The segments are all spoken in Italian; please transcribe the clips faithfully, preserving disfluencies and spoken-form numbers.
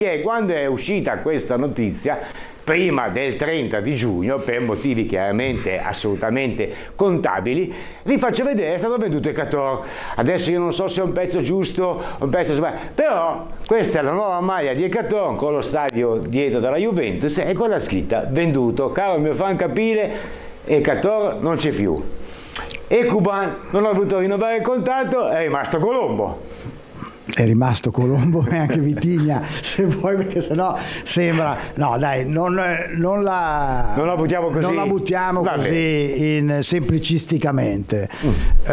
Che quando è uscita questa notizia, prima del trenta di giugno, per motivi chiaramente assolutamente contabili, vi faccio vedere, è stato venduto Ekator. Adesso io non so se è un pezzo giusto o un pezzo sbagliato, però questa è la nuova maglia di Ekator con lo stadio dietro della Juventus e con la scritta venduto. Caro mio fan capire, Ekator non c'è più. E Cuban non ha voluto rinnovare il contratto, è rimasto Colombo. È rimasto Colombo e anche Vitigna, se vuoi, perché sennò sembra, no dai, non, non la non la buttiamo così, non la buttiamo così in, semplicisticamente. Mm.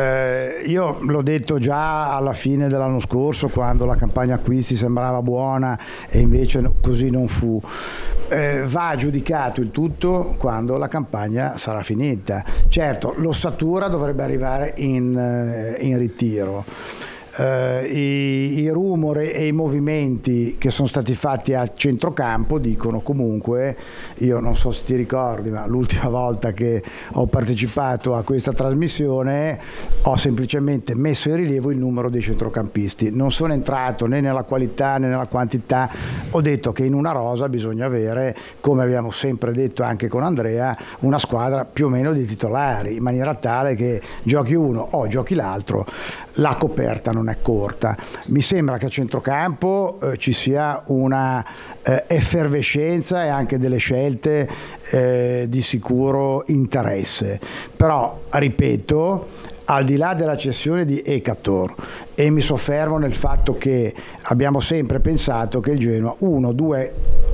Eh, io l'ho detto già alla fine dell'anno scorso, quando la campagna acquisti sembrava buona e invece così non fu. Eh, va giudicato il tutto quando la campagna sarà finita. Certo, l'ossatura dovrebbe arrivare in, in ritiro. Uh, i, i rumori e i movimenti che sono stati fatti a centrocampo dicono comunque, io non so se ti ricordi, ma l'ultima volta che ho partecipato a questa trasmissione ho semplicemente messo in rilievo il numero dei centrocampisti, non sono entrato né nella qualità né nella quantità, ho detto che in una rosa bisogna avere, come abbiamo sempre detto anche con Andrea, una squadra più o meno di titolari, in maniera tale che giochi uno o giochi l'altro, la coperta non è corta. Mi sembra che a centrocampo eh, ci sia una eh, effervescenza e anche delle scelte eh, di sicuro interesse, però ripeto, al di là della cessione di Ekator, e mi soffermo nel fatto che abbiamo sempre pensato che il Genoa uno, due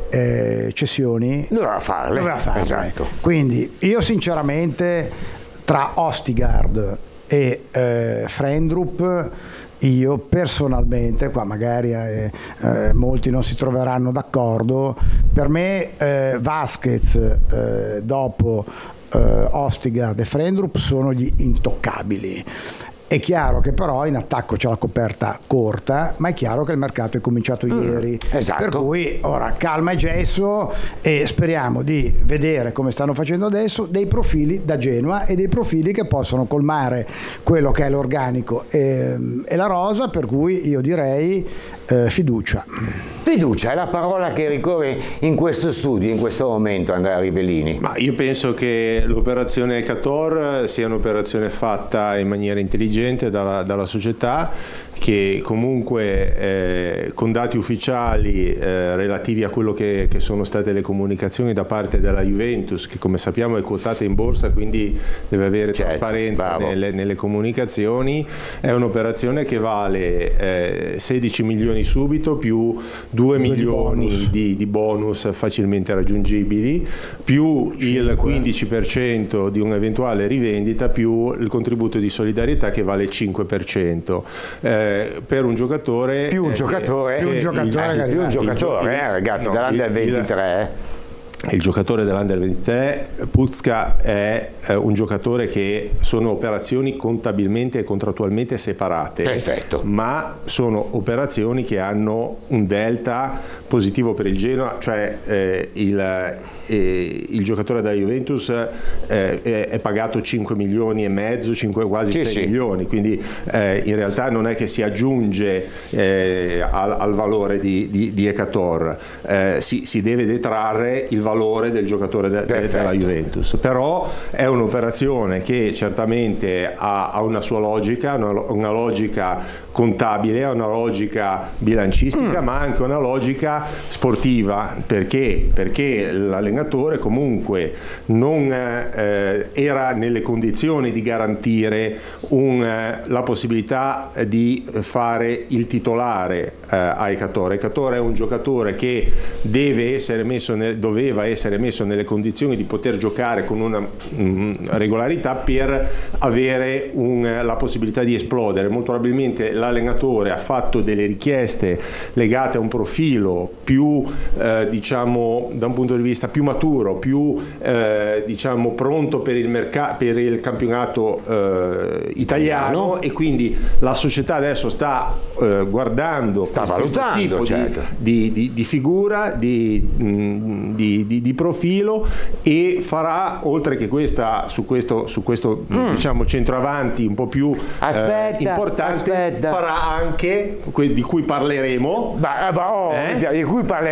eh, cessioni doveva farle, doveva farle. Esatto. Quindi io sinceramente tra Ostigard e eh, Frendrup, io personalmente, qua magari eh, eh, molti non si troveranno d'accordo, per me eh, Vasquez eh, dopo eh, Ostigard e Frendrup sono gli intoccabili. È chiaro che però in attacco c'è la coperta corta, ma è chiaro che il mercato è cominciato mm, ieri, esatto. Per cui ora calma e gesso e speriamo di vedere, come stanno facendo adesso, dei profili da Genoa e dei profili che possono colmare quello che è l'organico e, e la rosa, per cui io direi eh, fiducia. Fiducia è la parola che ricorre in questo studio, in questo momento, Andrea Rivellini. Ma io penso che l'operazione Ekator sia un'operazione fatta in maniera intelligente dalla, dalla società, che comunque eh, con dati ufficiali eh, relativi a quello che, che sono state le comunicazizioni da parte della Juventus, che come sappiamo è quotata in borsa, quindi deve avere certo, trasparenza nelle, nelle comunicazioni, è un'operazione che vale eh, sedici milioni subito più due milioni di bonus. Di, di bonus facilmente raggiungibili, più il quindici per cento di un'eventuale rivendita, più il contributo di solidarietà che vale il cinque per cento. Eh, per un giocatore più un eh, giocatore più un giocatore, eh, più un giocatore eh, ragazzi, no, dall'Under ventitré il giocatore dell'Under ventitré, Pucca, è eh, un giocatore che sono operazioni contabilmente e contrattualmente separate. Perfetto. Ma sono operazioni che hanno un delta positivo per il Genoa, cioè eh, il, eh, il giocatore della Juventus eh, è, è pagato cinque milioni e mezzo, cinque, quasi sì, sei sì. milioni, quindi eh, in realtà non è che si aggiunge eh, al, al valore di, di, di Ekator, eh, si, si deve detrarre il valore del giocatore de, de, della Juventus, però è un'operazione che certamente ha, ha una sua logica, una, una logica contabile, ha una logica bilancistica, mm. ma anche una logica sportiva. Perché? Perché l'allenatore comunque non eh, era nelle condizioni di garantire un, eh, la possibilità di fare il titolare eh, a Ekator. Ekator è un giocatore che deve essere messo nel, doveva essere messo nelle condizioni di poter giocare con una mh, regolarità per avere un, la possibilità di esplodere. Molto probabilmente l'allenatore ha fatto delle richieste legate a un profilo più eh, diciamo da un punto di vista più maturo, più eh, diciamo pronto per il mercato, per il campionato eh, italiano, e quindi la società adesso sta eh, guardando sta questo valutando tipo certo. di, di, di figura, di, mh, di, di, di profilo, e farà, oltre che questa su questo, su questo mm. diciamo centroavanti un po' più aspetta, eh, importante, aspetta. farà anche, di cui parleremo, bah, bah, oh, eh? di cui parleremo